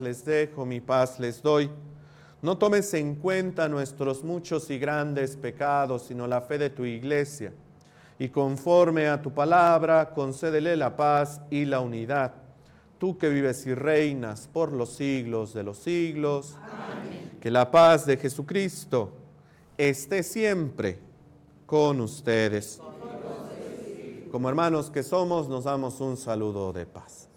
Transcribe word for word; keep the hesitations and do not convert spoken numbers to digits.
Les dejo, mi paz les doy. No tomes en cuenta nuestros muchos y grandes pecados, sino la fe de tu iglesia. Y conforme a tu palabra, concédele la paz y la unidad. Tú que vives y reinas por los siglos de los siglos. Amén. Que la paz de Jesucristo esté siempre con ustedes. Como hermanos que somos, nos damos un saludo de paz.